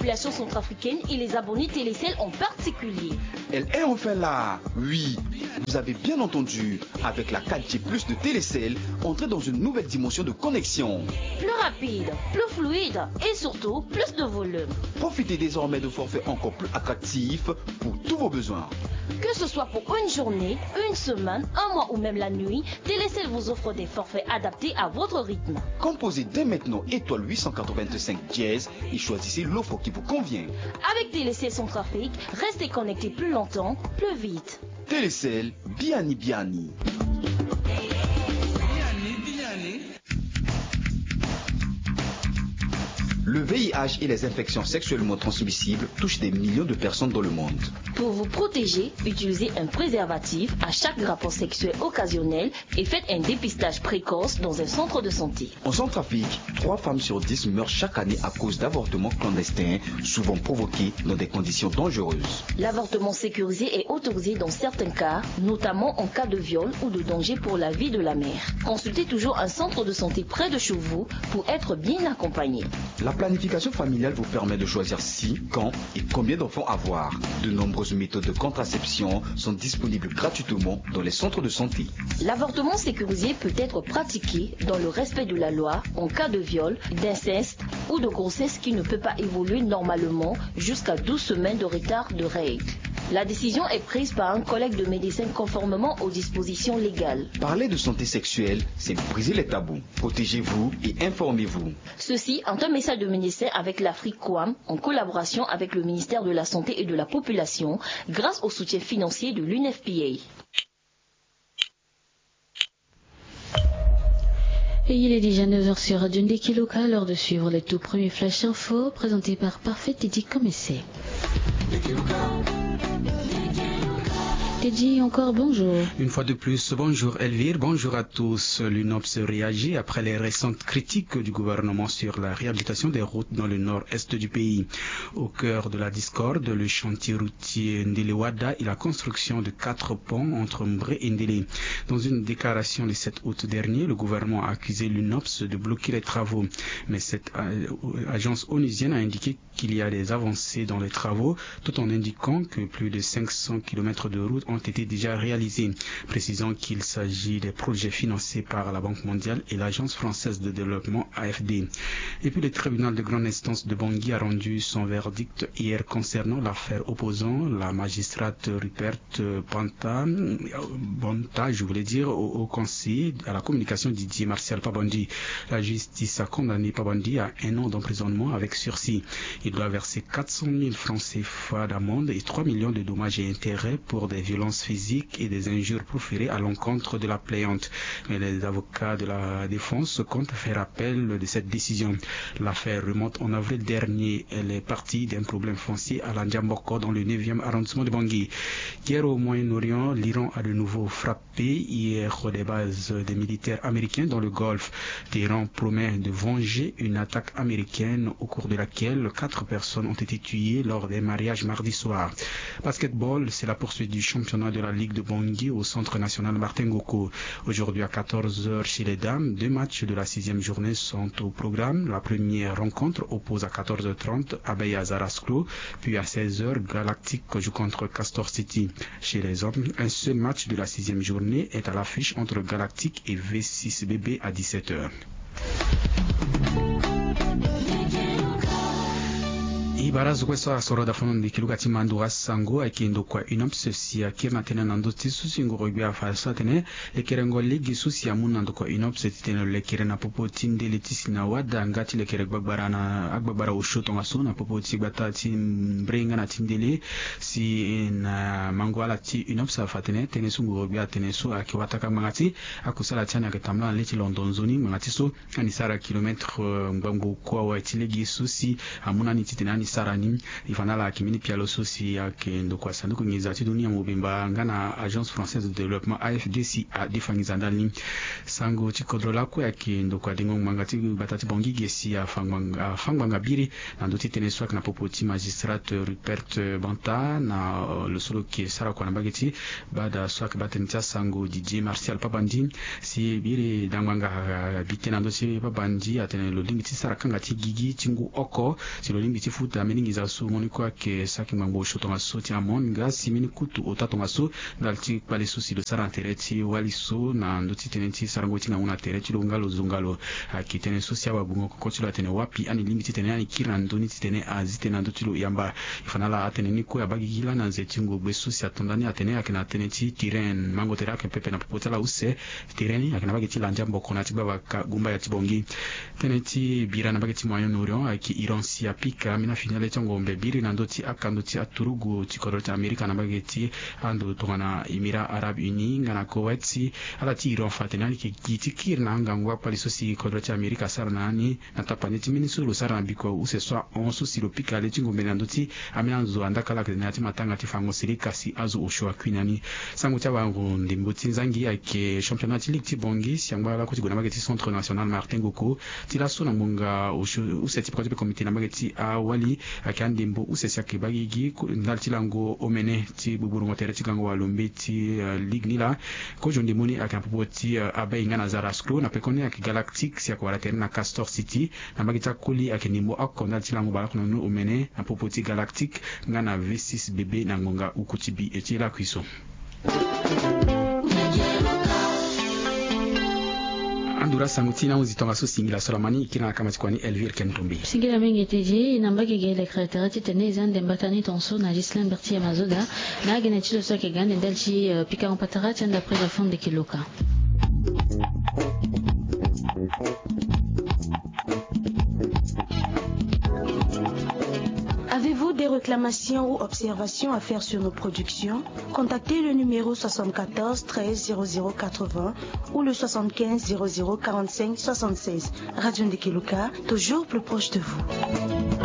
population centrafricaine et les abonnés Télécel en particulier. Elle est enfin là, oui. Vous avez bien entendu, avec la 4G+ de Télécel, entrez dans une nouvelle dimension de connexion. Plus rapide, plus fluide et surtout plus de volume. Profitez désormais de forfaits encore plus attractifs pour tous vos besoins. Que ce soit pour une journée, une semaine, un mois ou même la nuit, Télécel vous offre des forfaits adaptés à votre rythme. Composez dès maintenant étoile 885 dièse et choisissez l'offre qui vous convient. Avec Télécel Centrafrique, restez connecté plus longtemps, plus vite. Télécel, Biani Biani. Le VIH et les infections sexuellement transmissibles touchent des millions de personnes dans le monde. Pour vous protéger, utilisez un préservatif à chaque rapport sexuel occasionnel et faites un dépistage précoce dans un centre de santé. En Centrafrique, 3 femmes sur 10 meurent chaque année à cause d'avortements clandestins, souvent provoqués dans des conditions dangereuses. L'avortement sécurisé est autorisé dans certains cas, notamment en cas de viol ou de danger pour la vie de la mère. Consultez toujours un centre de santé près de chez vous pour être bien accompagné. La planification familiale vous permet de choisir si, quand et combien d'enfants avoir. De nombreuses méthodes de contraception sont disponibles gratuitement dans les centres de santé. L'avortement sécurisé peut être pratiqué dans le respect de la loi en cas de viol, d'inceste ou de grossesse qui ne peut pas évoluer normalement jusqu'à 12 semaines de retard de règles. La décision est prise par un collègue de médecins conformément aux dispositions légales. Parler de santé sexuelle, c'est briser les tabous. Protégez-vous et informez-vous. Ceci en un message de médecins avec l'Afrique Coam en collaboration avec le ministère de la Santé et de la Population grâce au soutien financier de l'UNFPA. Et il est déjà 9h sur Radio Ndeki Local, l'heure de suivre les tout premiers Flash Info présentés par Parfait Teddy Comessé. Teddy, encore bonjour. Une fois de plus, bonjour Elvire, bonjour à tous. L'UNOPS réagit après les récentes critiques du gouvernement sur la réhabilitation des routes dans le nord-est du pays. Au cœur de la discorde, le chantier routier Ndélé-Ouada et la construction de 4 ponts entre Mbré et Ndélé. Dans une déclaration le 7 août dernier, le gouvernement a accusé l'UNOPS de bloquer les travaux. Mais cette agence onusienne a indiqué qu'il y a des avancées dans les travaux, tout en indiquant que plus de 500 km de routes ont été déjà réalisés, précisant qu'il s'agit des projets financés par la Banque mondiale et l'Agence française de développement AFD. Et puis le tribunal de grande instance de Bangui a rendu son verdict hier concernant l'affaire opposant la magistrate Rupert Bonta, au conseiller à la communication Didier Martial Pabandi. La justice a condamné Pabandi à 1 an d'emprisonnement avec sursis. Il doit verser 400 000 francs CFA d'amende et 3 millions de dommages et intérêts pour des violences physiques et des injures proférées à l'encontre de la plaignante. Mais les avocats de la défense comptent faire appel de cette décision. L'affaire remonte en avril dernier. Elle est partie d'un problème foncier à Landjamboko dans le 9e arrondissement de Bangui. Guerre au Moyen-Orient, l'Iran a de nouveau frappé hier des bases des militaires américains dans le Golfe. Téhéran promet de venger une attaque américaine au cours de laquelle 4 personnes ont été tuées lors des mariages mardi soir. Basketball, c'est la poursuite du championnat de la Ligue de Bangui au centre national Martin Ngoko. Aujourd'hui à 14h chez les dames, 2 matchs de la 6e journée sont au programme. La première rencontre oppose à 14h30 Abeya Zarasklo, puis à 16h Galactique joue contre Castor City. Chez les hommes, un seul match de la 6e journée est à l'affiche entre Galactique et V6BB à 17h. Ibarazo kwesa soroda fondi kilugati mandu asango akindo kwa UNOPS si akema tena nando tisusi ngorobia falsa tene lekerengo ligi susi amuna ndo kwa UNOPS tena lekere na popoti ndele tisi na wada ngati lekere gbagbara na agbara ushoto ngasuna popoti batati mbrenga na tindele si na mangwala ti UNOPS afatene tene sungorobia tene so akiwataka mangati akusala tana ketamla leti London zoni mangati so anisara kilometre mbango kwa wa tilegi susi amuna ni titena sarani ifanala kimini pialo sosi yake ndo kwa sanduku ngizati dunia mubimba ngana Agence française de développement AFDC a defangiza ndani sango chikodrola ko yake ndo kwa dingo mangati batati bongi gesi ya fangwanga biri na ndoti teneswa na popoti magistrate Rupert Bonta na le solo ki sara kwa nabageti bada swak batentia sango DJ Martial Pabandi si biri dangwanga bitena ndoti Pabandi atene lo lingiti sara kanga ti gigi tingu oko si lo lingiti futa meningi za su moni kwa ke saki mambo shotonga so ti amon ga simini kutu otatonga so dalti pale so si do sara tereti waliso na ndoti tenenti sarango tinga una tereti lo ngalo zungalo kitene so sia babungo ko tilo atene wapi ani limiti tene ani kira ndoni tene azite na ndoti lo yamba ifanala atene niko ya bagi gila na zetingo beso sia tondani atene akina teneti tiren mango terake pepe na popotela use tireni akina bagi ti lanjambo kona ti baba gumba ya tibongi teneti bira na bagi ti moyen orion aki iran si apika mina finale tongo mbebiri na ndoti akandoti aturugu ti koroti amerika na bagi ti ando tongana Émirats Arabes Unis ngana Kuwait ala ti iran fatenani ki giti kirna ngangwa paliso si koroti amerika sarnani na tapani ti minisulu sarna biko use so on so si lo pika le tingo mbena ndoti amina nzo andaka la kena ti matanga ti fango sirika si azu osho akwinani sango ti wangu ndimbo ti nzangi ake championnat ti ligue ti bongi siangba la kuti gona bagi ti centre national Martin Goko ti la so na munga osho use ti projet comité na bagi ti awali ake andimbo use si ake bagi gi ndal ti lango omene ti buburu ngotere ti gango walombe ti ligue nila ko jondi moni ake popo ti abai ngana Zarasklo na pekoni ake Galactique si ake wala tere na Castor City na bagi ti akoli ake ndimbo ako ndal ti lango balak no omene na popo ti Galactique ngana V6 bébé na ngonga ukutibi eti la kuiso andura sanguti na uzitonga so singila solamani ikina kama tikwani Elvire Kentumbi singila mengi teji nambaki gele kretarati teneza ndembatani tonso na Gislen Bertier Mazoda na gene chilo soke gande delchi pika en patarati and après la forme de Kiloka. Avez-vous des réclamations ou observations à faire sur nos productions? Contactez le numéro 74 13 00 80 ou le 75 00 45 76. Radio Ndekeluka, toujours plus proche de vous.